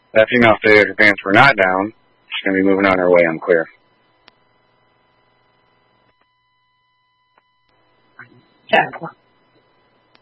That female stated her pants were not down. She's going to be moving on her way. I'm clear. Check.